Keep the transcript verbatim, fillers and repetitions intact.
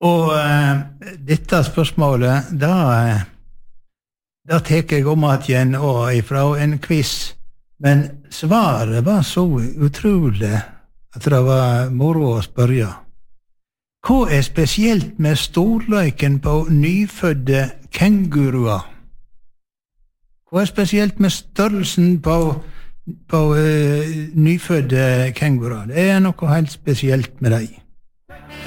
Og uh, dette spørsmålet, da, da teker jeg om at igjen og ifra en quiz, men svaret var så utrolig at det var moro å spørre. Hva er spesielt med storløyken på nyfødde kenguruer? Hva er spesielt med størrelsen på, på uh, nyfødde kenguruer? Det er noe helt spesielt med dem.